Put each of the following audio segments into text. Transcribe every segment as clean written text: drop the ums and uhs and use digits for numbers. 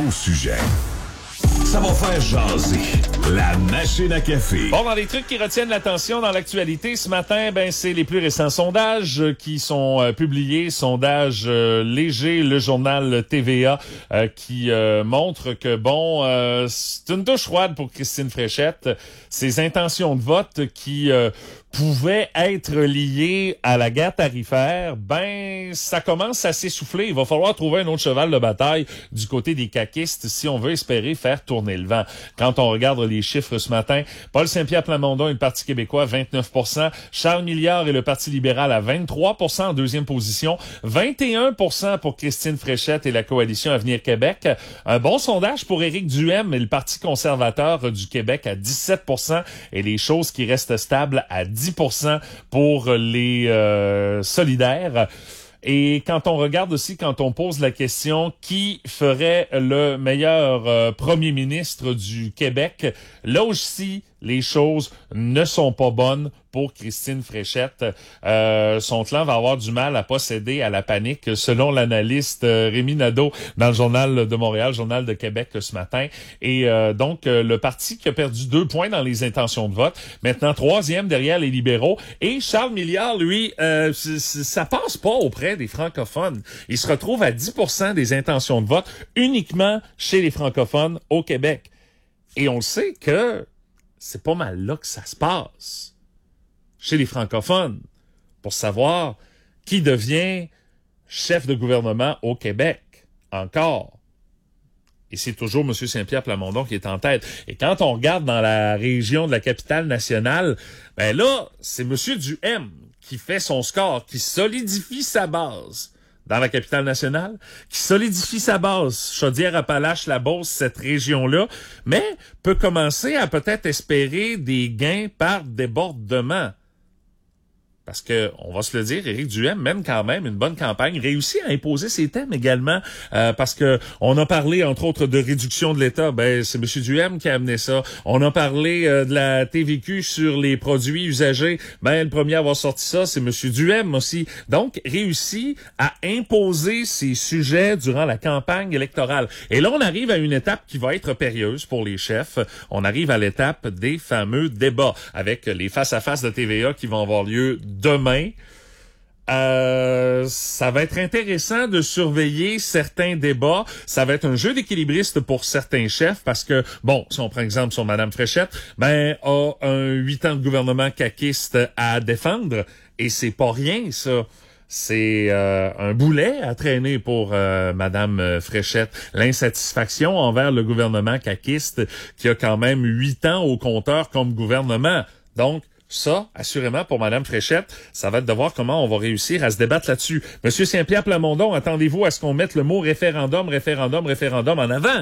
vos sujets. Ça va faire jaser. La machine à café. Bon, dans les trucs qui retiennent l'attention dans l'actualité ce matin, c'est les plus récents sondages qui sont publiés. Sondage léger, le journal TVA qui montre que, c'est une douche froide pour Christine Fréchette. Ses intentions de vote qui pouvaient être liées à la guerre tarifaire, ça commence à s'essouffler. Il va falloir trouver un autre cheval de bataille du côté des caquistes si on veut espérer faire tourner le vent. Quand on regarde les chiffres ce matin, Paul Saint-Pierre Plamondon et le Parti québécois, 29%. Charles Milliard et le Parti libéral à 23% en deuxième position. 21% pour Christine Fréchette et la Coalition Avenir Québec. Un bon sondage pour Éric Duhaime et le Parti conservateur du Québec à 17%. Et les choses qui restent stables à 10% pour les solidaires. Et quand on regarde aussi, quand on pose la question qui ferait le meilleur premier ministre du Québec, là aussi, les choses ne sont pas bonnes pour Christine Fréchette. Son clan va avoir du mal à pas céder à la panique, selon l'analyste Rémi Nadeau dans le Journal de Montréal, Journal de Québec ce matin. Et donc, le parti qui a perdu 2 points dans les intentions de vote, maintenant 3e derrière les libéraux. Et Charles Milliard, lui, ça passe pas auprès des francophones. Il se retrouve à 10% des intentions de vote uniquement chez les francophones au Québec. Et on le sait que c'est pas mal là que ça se passe, chez les francophones, pour savoir qui devient chef de gouvernement au Québec, encore. Et c'est toujours M. Saint-Pierre Plamondon qui est en tête. Et quand on regarde dans la région de la capitale nationale, là, c'est M. Duhaime qui fait son score, qui solidifie sa base dans la capitale nationale, qui solidifie sa base, Chaudière-Appalaches, la Beauce, cette région-là, mais peut commencer à peut-être espérer des gains par débordement. Parce que, on va se le dire, Éric Duhaime mène quand même une bonne campagne, réussit à imposer ses thèmes également, parce que on a parlé, entre autres, de réduction de l'État, c'est M. Duhaime qui a amené ça. On a parlé de la TVQ sur les produits usagés, le premier à avoir sorti ça, c'est M. Duhaime aussi. Donc, réussit à imposer ses sujets durant la campagne électorale. Et là, on arrive à une étape qui va être périlleuse pour les chefs. On arrive à l'étape des fameux débats, avec les face-à-face de TVA qui vont avoir lieu demain. Ça va être intéressant de surveiller certains débats. Ça va être un jeu d'équilibriste pour certains chefs parce que, si on prend exemple sur Mme Fréchette, a un 8 ans de gouvernement caquiste à défendre et c'est pas rien, ça. C'est un boulet à traîner pour Madame Fréchette. L'insatisfaction envers le gouvernement caquiste qui a quand même 8 ans au compteur comme gouvernement. Donc, ça, assurément, pour Mme Fréchette, ça va être de voir comment on va réussir à se débattre là-dessus. Monsieur Saint-Pierre Plamondon, attendez-vous à ce qu'on mette le mot référendum en avant.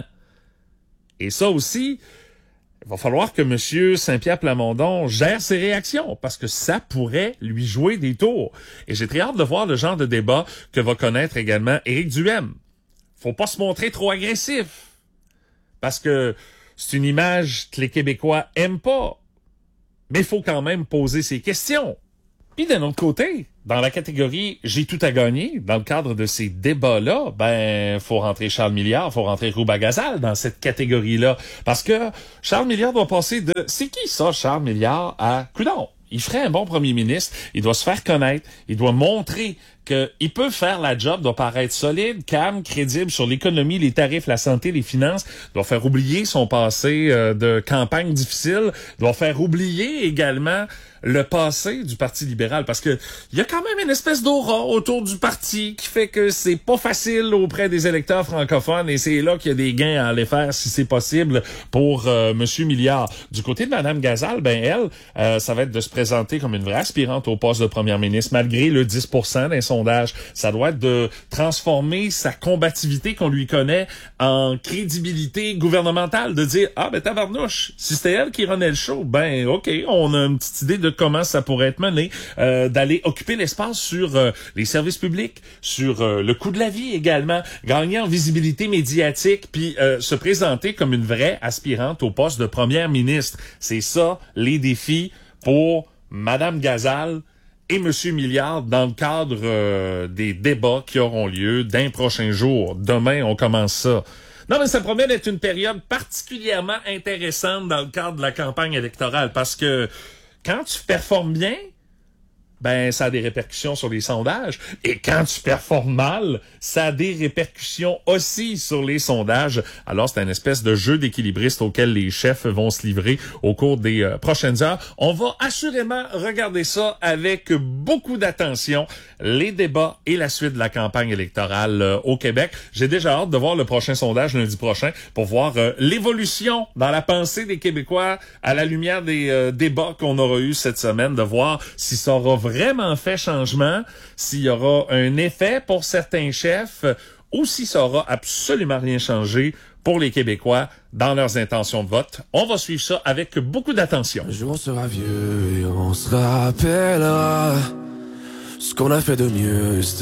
Et ça aussi, il va falloir que Monsieur Saint-Pierre Plamondon gère ses réactions, parce que ça pourrait lui jouer des tours. Et j'ai très hâte de voir le genre de débat que va connaître également Éric Duhaime. Faut pas se montrer trop agressif, parce que c'est une image que les Québécois aiment pas. Mais il faut quand même poser ces questions. Puis d'un autre côté, dans la catégorie « J'ai tout à gagner », dans le cadre de ces débats-là, faut rentrer Charles Milliard, faut rentrer Rouba Gazal dans cette catégorie-là. Parce que Charles Milliard doit passer de « C'est qui ça, Charles Milliard ?» à « Coudonc, il ferait un bon premier ministre, il doit se faire connaître, il doit montrer qu'il peut faire la job, doit paraître solide, calme, crédible sur l'économie, les tarifs, la santé, les finances, doit faire oublier son passé de campagne difficile, doit faire oublier également le passé du Parti libéral, parce que il y a quand même une espèce d'aura autour du parti qui fait que c'est pas facile auprès des électeurs francophones et c'est là qu'il y a des gains à aller faire si c'est possible pour Monsieur Milliard. Du côté de Mme Gazal, elle, ça va être de se présenter comme une vraie aspirante au poste de première ministre, malgré le 10% d'un sondage. Ça doit être de transformer sa combativité qu'on lui connaît en crédibilité gouvernementale, de dire, tabarnouche, si c'était elle qui renait le show, OK, on a une petite idée de comment ça pourrait être mené, d'aller occuper l'espace sur les services publics, sur le coût de la vie également, gagner en visibilité médiatique, puis se présenter comme une vraie aspirante au poste de première ministre. C'est ça, les défis pour Madame Gazal et Monsieur Milliard dans le cadre des débats qui auront lieu d'un prochain jour. Demain, on commence ça. Non, mais ça promet d'être une période particulièrement intéressante dans le cadre de la campagne électorale parce que quand tu performes bien, ben ça a des répercussions sur les sondages. Et quand tu performes mal, ça a des répercussions aussi sur les sondages. Alors, c'est une espèce de jeu d'équilibriste auquel les chefs vont se livrer au cours des prochaines heures. On va assurément regarder ça avec beaucoup d'attention, les débats et la suite de la campagne électorale au Québec. J'ai déjà hâte de voir le prochain sondage lundi prochain pour voir l'évolution dans la pensée des Québécois à la lumière des débats qu'on aura eu cette semaine, de voir si ça aura vraiment fait changement, s'il y aura un effet pour certains chefs ou si ça aura absolument rien changé pour les Québécois dans leurs intentions de vote. On va suivre ça avec beaucoup d'attention. Un jour on sera vieux et on se rappellera ce qu'on a fait de mieux.